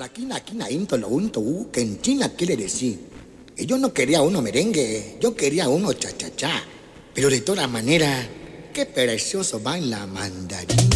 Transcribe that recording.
Malaquina, quina, into, lo unto, que en China quiere decir. Que yo no quería uno merengue, yo quería uno cha-cha-cha. Pero de todas maneras, qué precioso baila mandarín.